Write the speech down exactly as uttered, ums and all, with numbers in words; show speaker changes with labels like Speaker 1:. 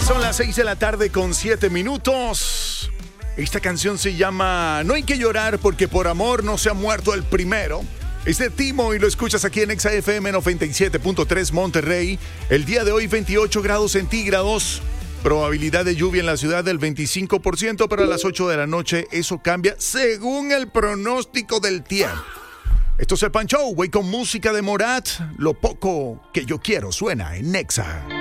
Speaker 1: Son las seis de la tarde con siete minutos. Esta canción se llama No hay que llorar porque por amor no se ha muerto el primero. Es de Timo y lo escuchas aquí en Exa F M noventa y siete punto tres Monterrey. El día de hoy veintiocho grados centígrados. Probabilidad de lluvia en la ciudad del veinticinco por ciento, pero a las ocho de la noche eso cambia según el pronóstico del tiempo. Esto es el Pan Show, güey, con música de Morat. Lo poco que yo quiero suena en Exa.